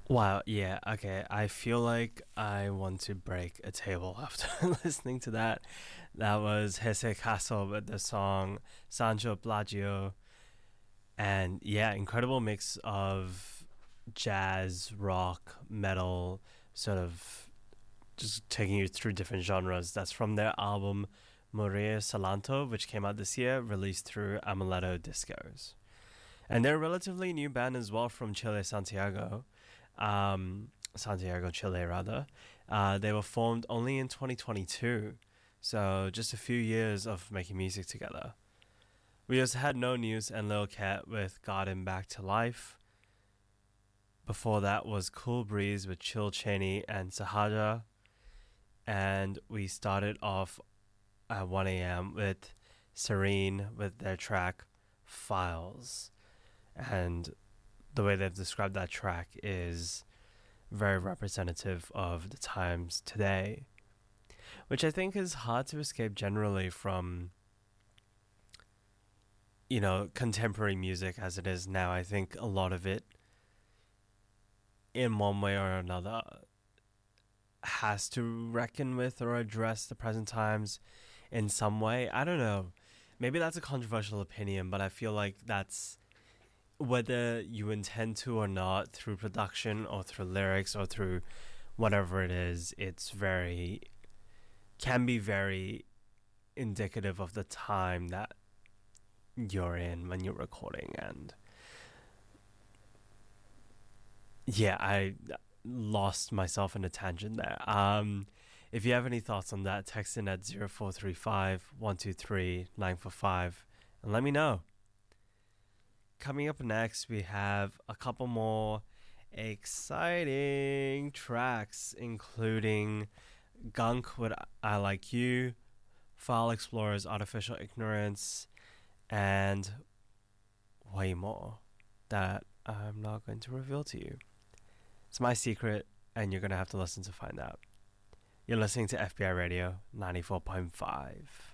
Wow, yeah, okay. I feel like I want to break a table after listening to that. That was Hesse Castle with the song Sancho Plagio. And yeah, incredible mix of jazz, rock, metal, sort of just taking you through different genres. That's from their album Morir Salanto, which came out this year, released through Amuleto Discos. And they're a relatively new band as well from Chile, Santiago. Santiago, Chile, rather. They were formed only in 2022, so just a few years of making music together. We also had No News and Lil Cat with Garden Back to Life. Before that was Cool Breeze with Chill Cheney and Sahaja. And we started off at 1 a.m. with Serene with their track Files. And the way they've described that track is very representative of the times today, which I think is hard to escape generally from, contemporary music as it is now. I think a lot of it, in one way or another, has to reckon with or address the present times in some way. I don't know. Maybe that's a controversial opinion, but I feel like that's whether you intend to or not, through production or through lyrics or through whatever it is, can be very indicative of the time that you're in when you're recording. And yeah, I lost myself in a tangent there. If you have any thoughts on that, text in at 0435 and let me know. Coming up next, we have a couple more exciting tracks, including Gunk with I Like You, File Explorer's Artificial Ignorance, and way more that I'm not going to reveal to you. It's my secret, and you're going to have to listen to find out. You're listening to FBI Radio 94.5.